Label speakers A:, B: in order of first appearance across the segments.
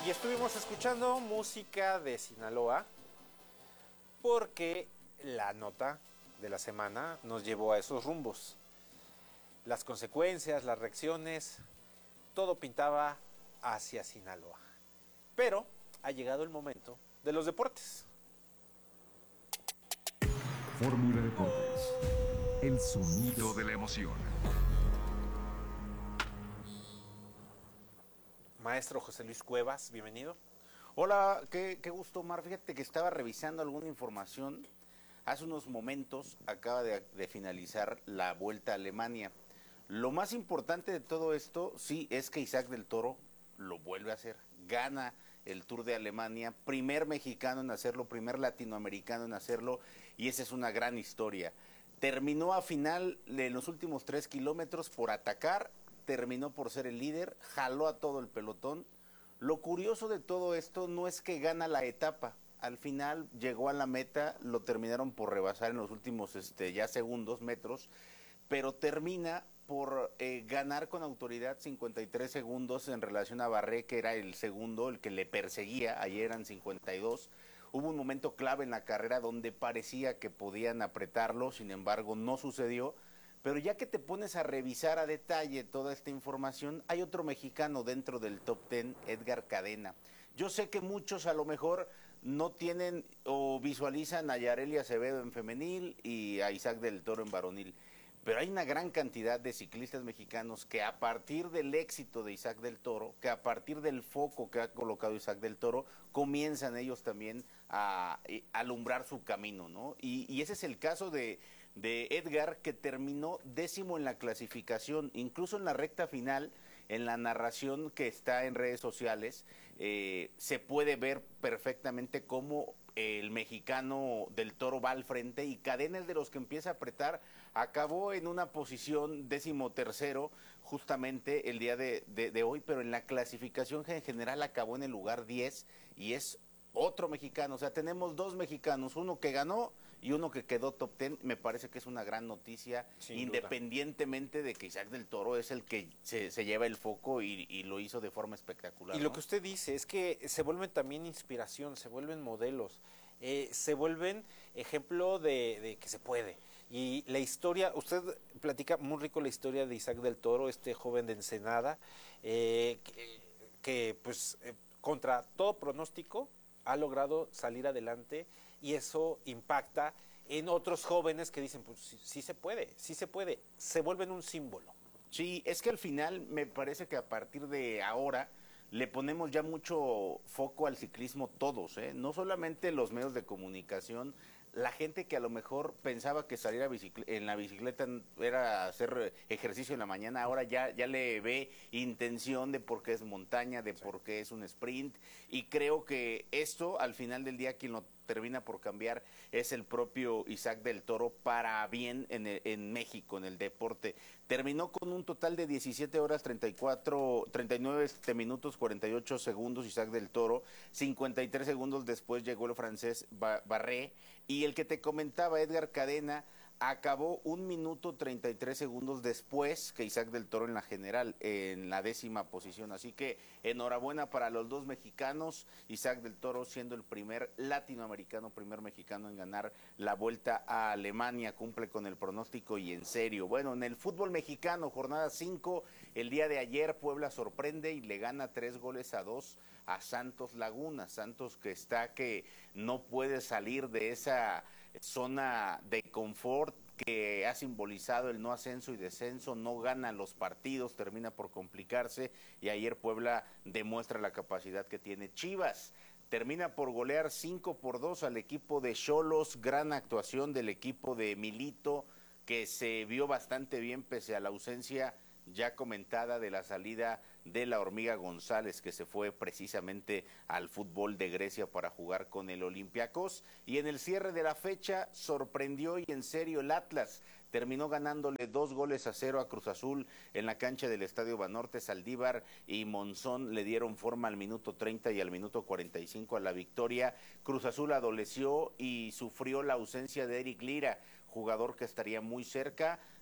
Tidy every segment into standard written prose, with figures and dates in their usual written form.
A: Y estuvimos escuchando música de Sinaloa porque la nota de la semana nos llevó a esos rumbos. Las consecuencias, las reacciones, todo pintaba hacia Sinaloa. Pero ha llegado el momento de los deportes.
B: Fórmula Deportes, el sonido de la emoción.
A: Maestro José Luis Cuevas, bienvenido.
C: Hola, qué gusto, Omar. Fíjate que estaba revisando alguna información. Hace unos momentos acaba de finalizar la Vuelta a Alemania. Lo más importante de todo esto, sí, es que Isaac del Toro lo vuelve a hacer. Gana el Tour de Alemania, primer mexicano en hacerlo, primer latinoamericano en hacerlo, y esa es una gran historia. Terminó a final en los últimos 3 kilómetros por atacar, terminó por ser el líder, jaló a todo el pelotón. Lo curioso de todo esto no es que gana la etapa, al final llegó a la meta, lo terminaron por rebasar en los últimos ya segundos, metros, pero termina por ganar con autoridad 53 segundos en relación a Barré, que era el segundo, el que le perseguía, ayer eran 52. Hubo un momento clave en la carrera donde parecía que podían apretarlo, sin embargo no sucedió. Pero ya que te pones a revisar a detalle toda esta información, hay otro mexicano dentro del top 10, Edgar Cadena. Yo sé que muchos a lo mejor no tienen o visualizan a Yareli Acevedo en femenil y a Isaac del Toro en varonil, pero hay una gran cantidad de ciclistas mexicanos que a partir del éxito de Isaac del Toro, que a partir del foco que ha colocado Isaac del Toro, comienzan ellos también a alumbrar su camino, ¿no? Y ese es el caso de Edgar, que terminó 10º en la clasificación, incluso en la recta final, en la narración que está en redes sociales, se puede ver perfectamente cómo el mexicano del Toro va al frente y Cadena es de los que empieza a apretar. Acabó en una posición 13º justamente el día de hoy, pero en la clasificación en general acabó en el lugar 10 y es otro mexicano. O sea, tenemos dos mexicanos, uno que ganó y uno que quedó top 10. Me parece que es una gran noticia,
A: Sin
C: independientemente de que Isaac del Toro es el que se lleva el foco y lo hizo de forma espectacular.
A: Y lo que usted dice es que se vuelven también inspiración, se vuelven modelos, se vuelven ejemplo de que se puede. Y la historia, usted platica muy rico la historia de Isaac del Toro, este joven de Ensenada, que pues contra todo pronóstico ha logrado salir adelante y eso impacta en otros jóvenes que dicen, pues sí se puede, se vuelven un símbolo.
C: Sí, es que al final me parece que a partir de ahora le ponemos ya mucho foco al ciclismo todos, ¿eh? No solamente los medios de comunicación, la gente que a lo mejor pensaba que salir en la bicicleta era hacer ejercicio en la mañana, ahora ya le ve intención de por qué es montaña, de por qué es un sprint, y creo que esto al final del día quien lo termina por cambiar es el propio Isaac del Toro para bien en México, en el deporte. Terminó con un total de 17 horas 39 minutos 48 segundos Isaac del Toro, 53 segundos después llegó el francés Barré, y el que te comentaba, Edgar Cadena, acabó 1 minuto 33 segundos después que Isaac del Toro en la general, en la 10ª posición. Así que enhorabuena para los dos mexicanos, Isaac del Toro siendo el primer latinoamericano, primer mexicano en ganar la Vuelta a Alemania, cumple con el pronóstico y en serio. Bueno, en el fútbol mexicano, jornada 5, el día de ayer Puebla sorprende y le gana 3-2 a Santos Laguna. Santos que no puede salir de esa zona de confort que ha simbolizado el no ascenso y descenso, no gana los partidos, termina por complicarse y ayer Puebla demuestra la capacidad que tiene. Chivas termina por golear 5-2 al equipo de Xolos, gran actuación del equipo de Milito, que se vio bastante bien pese a la ausencia ya comentada de la salida de la Hormiga González, que se fue precisamente al fútbol de Grecia para jugar con el Olympiacos. Y en el cierre de la fecha sorprendió y en serio el Atlas, terminó ganándole 2-0 a Cruz Azul en la cancha del Estadio Banorte. Saldívar y Monzón le dieron forma al minuto 30 y al minuto 45 a la victoria. Cruz Azul adoleció y sufrió la ausencia de Eric Lira, jugador que estaría muy cerca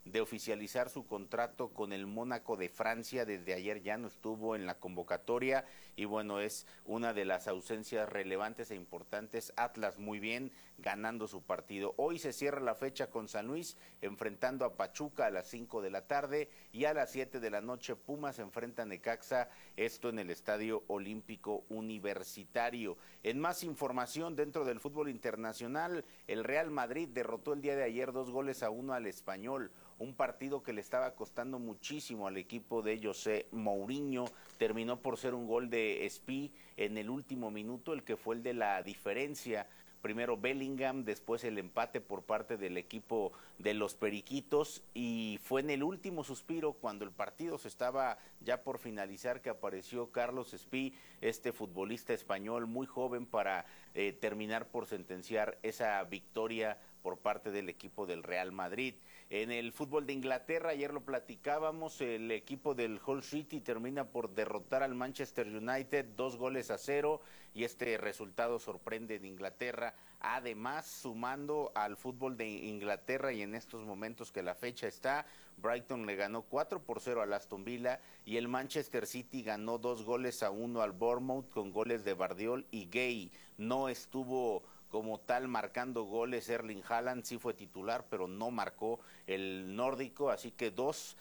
C: de oficializar su contrato con el Mónaco de Francia. Desde ayer ya no estuvo en la convocatoria y bueno, es una de las ausencias relevantes e importantes. Atlas muy bien, ganando su partido. Hoy se cierra la fecha con San Luis enfrentando a Pachuca a las 5 de la tarde y a las 7 de la noche Pumas enfrenta a Necaxa, esto en el Estadio Olímpico Universitario. En más información dentro del fútbol internacional, el Real Madrid derrotó el día de ayer 2-1 al Español, un partido que le estaba costando muchísimo al equipo de José Mourinho. Terminó por ser un gol de Espí en el último minuto, el que fue el de la diferencia. Primero Bellingham, después el empate por parte del equipo de los Periquitos y fue en el último suspiro cuando el partido se estaba ya por finalizar que apareció Carlos Espí, este futbolista español muy joven para terminar por sentenciar esa victoria por parte del equipo del Real Madrid. En el fútbol de Inglaterra, ayer lo platicábamos, el equipo del Hull City termina por derrotar al Manchester United 2-0 y este resultado sorprende en Inglaterra. Además, sumando al fútbol de Inglaterra y en estos momentos que la fecha está, Brighton le ganó 4-0 al Aston Villa y el Manchester City ganó 2-1 al Bournemouth con goles de Bardiol y Gay. No estuvo como tal marcando goles Erling Haaland, sí fue titular, pero no marcó el nórdico, así que dos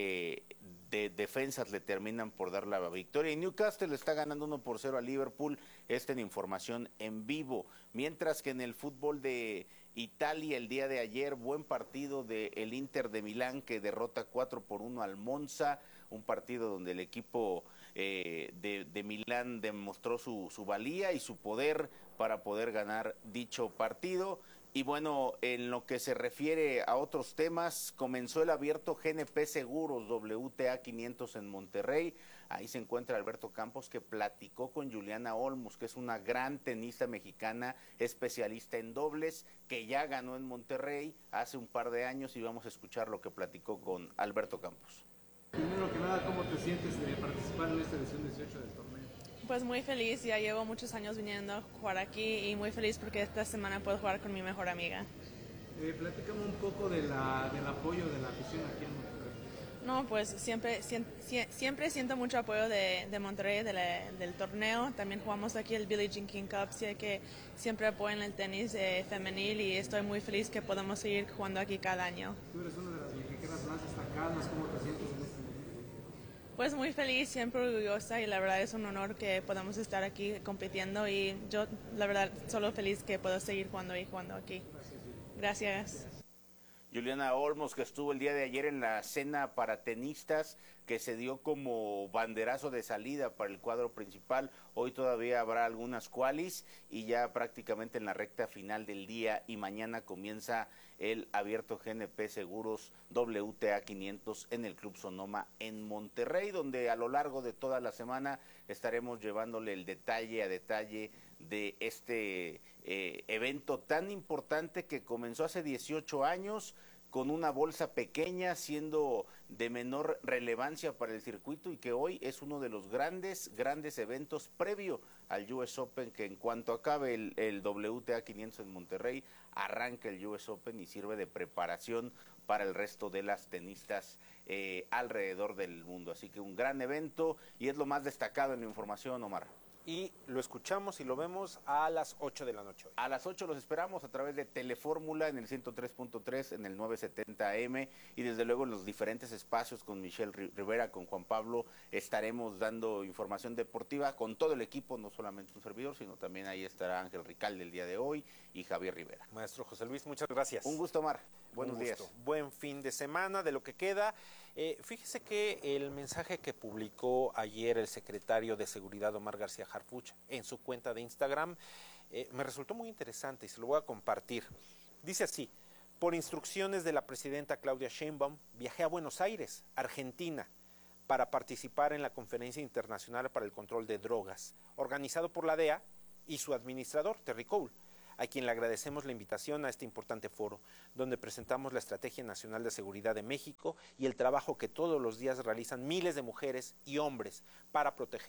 C: de defensas le terminan por dar la victoria. Y Newcastle está ganando 1-0 a Liverpool, esta en información en vivo. Mientras que en el fútbol de Italia el día de ayer, buen partido del Inter de Milán que derrota 4-1 al Monza, un partido donde el equipo de Milán demostró su valía y su poder para poder ganar dicho partido. Y bueno, en lo que se refiere a otros temas, comenzó el abierto GNP Seguros WTA 500 en Monterrey. Ahí se encuentra Alberto Campos, que platicó con Juliana Olmos, que es una gran tenista mexicana, especialista en dobles, que ya ganó en Monterrey hace un par de años y vamos a escuchar lo que platicó con Alberto Campos.
D: Primero que nada, ¿cómo te sientes de participar en esta edición 18 del torneo?
E: Pues muy feliz, ya llevo muchos años viniendo a jugar aquí y muy feliz porque esta semana puedo jugar con mi mejor amiga.
D: Platícame un poco del apoyo de la afición aquí en Monterrey.
E: No, pues siempre siento mucho apoyo de Monterrey, del torneo. También jugamos aquí el Billie Jean King Cup, sé que siempre apoyan el tenis femenil y estoy muy feliz que podamos seguir jugando aquí cada año.
D: Tú eres una de las mexicanas más destacadas, ¿cómo te sientes en este momento?
E: Pues muy feliz, siempre orgullosa y la verdad es un honor que podamos estar aquí compitiendo y yo la verdad solo feliz que puedo seguir jugando aquí. Gracias.
C: Juliana Olmos, que estuvo el día de ayer en la cena para tenistas, que se dio como banderazo de salida para el cuadro principal. Hoy todavía habrá algunas qualis y ya prácticamente en la recta final del día y mañana comienza el abierto GNP Seguros WTA 500 en el Club Sonoma en Monterrey, donde a lo largo de toda la semana estaremos llevándole el detalle a detalle de este evento tan importante que comenzó hace 18 años con una bolsa pequeña, siendo de menor relevancia para el circuito y que hoy es uno de los grandes eventos previo al US Open, que en cuanto acabe el WTA 500 en Monterrey, arranca el US Open y sirve de preparación para el resto de las tenistas alrededor del mundo. Así que un gran evento y es lo más destacado en la información, Omar.
A: Y lo escuchamos y lo vemos a las 8 de la noche hoy.
C: A las 8 los esperamos a través de Telefórmula en el 103.3, en el 970 AM y desde luego en los diferentes espacios con Michelle Rivera, con Juan Pablo, estaremos dando información deportiva con todo el equipo, no solamente un servidor, sino también ahí estará Ángel Ricalde el día de hoy y Javier Rivera.
A: Maestro José Luis, muchas gracias.
C: Un gusto, Omar. Buenos días.
A: Buen fin de semana de lo que queda. Fíjese que el mensaje que publicó ayer el secretario de Seguridad, Omar García Harfuch, en su cuenta de Instagram, me resultó muy interesante y se lo voy a compartir. Dice así: por instrucciones de la presidenta Claudia Sheinbaum, viajé a Buenos Aires, Argentina, para participar en la Conferencia Internacional para el Control de Drogas, organizado por la DEA y su administrador, Terry Cole, a quien le agradecemos la invitación a este importante foro, donde presentamos la Estrategia Nacional de Seguridad de México y el trabajo que todos los días realizan miles de mujeres y hombres para proteger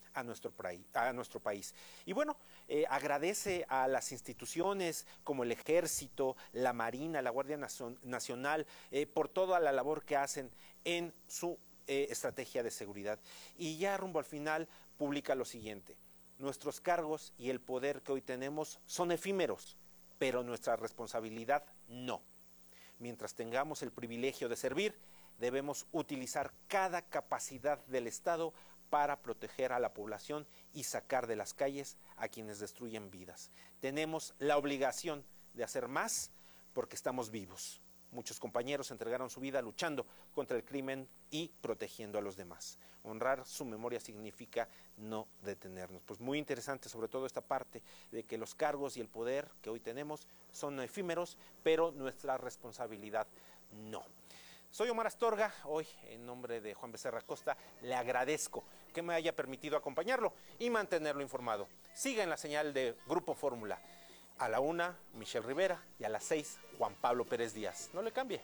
A: a nuestro país. Y bueno, agradece a las instituciones como el Ejército, la Marina, la Guardia Nacional, por toda la labor que hacen en su estrategia de seguridad. Y ya rumbo al final publica lo siguiente: nuestros cargos y el poder que hoy tenemos son efímeros, pero nuestra responsabilidad no. Mientras tengamos el privilegio de servir, debemos utilizar cada capacidad del Estado para proteger a la población y sacar de las calles a quienes destruyen vidas. Tenemos la obligación de hacer más porque estamos vivos. Muchos compañeros entregaron su vida luchando contra el crimen y protegiendo a los demás. Honrar su memoria significa no detenernos. Pues muy interesante sobre todo esta parte de que los cargos y el poder que hoy tenemos son efímeros, pero nuestra responsabilidad no. Soy Omar Astorga, hoy en nombre de Juan Becerra Costa le agradezco que me haya permitido acompañarlo y mantenerlo informado. Siga en la señal de Grupo Fórmula. A la 1, Michelle Rivera, y a las 6, Juan Pablo Pérez Díaz. No le cambie.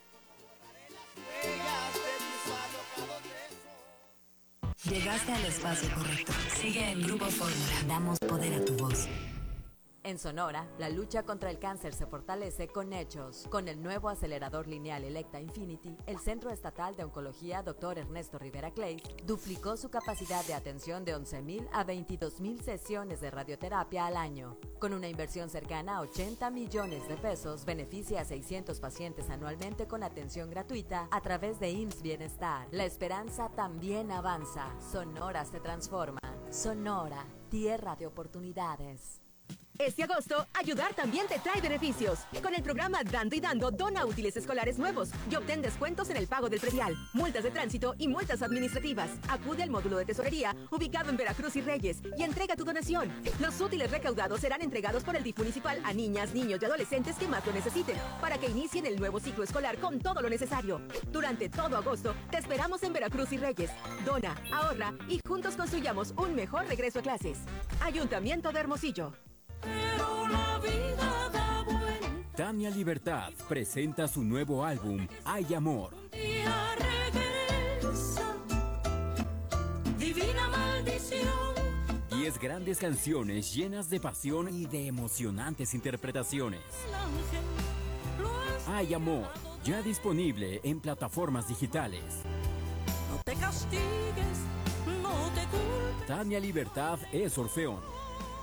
F: Llegaste al espacio correcto. Sigue en Grupo Fórmula. Damos poder a tu voz.
G: En Sonora, la lucha contra el cáncer se fortalece con hechos. Con el nuevo acelerador lineal Electa Infinity, el Centro Estatal de Oncología Dr. Ernesto Rivera Clay duplicó su capacidad de atención de 11,000 a 22,000 sesiones de radioterapia al año. Con una inversión cercana a 80 millones de pesos, beneficia a 600 pacientes anualmente con atención gratuita a través de IMSS Bienestar. La esperanza también avanza. Sonora se transforma. Sonora, tierra de oportunidades.
H: Este agosto, ayudar también te trae beneficios. Con el programa Dando y Dando, dona útiles escolares nuevos y obtén descuentos en el pago del predial, multas de tránsito y multas administrativas. Acude al módulo de tesorería ubicado en Veracruz y Reyes y entrega tu donación. Los útiles recaudados serán entregados por el DIF municipal a niñas, niños y adolescentes que más lo necesiten, para que inicien el nuevo ciclo escolar con todo lo necesario. Durante todo agosto, te esperamos en Veracruz y Reyes. Dona, ahorra y juntos construyamos un mejor regreso a clases. Ayuntamiento de Hermosillo.
I: Pero la vida da vuelta.
J: Tania Libertad presenta su nuevo álbum, Hay Amor.
I: Día regresa, divina maldición.
J: 10 grandes canciones llenas de pasión y de emocionantes interpretaciones. Hay Amor, ya disponible en plataformas digitales.
I: No te castigues, no te culpes.
J: Tania Libertad es Orfeón.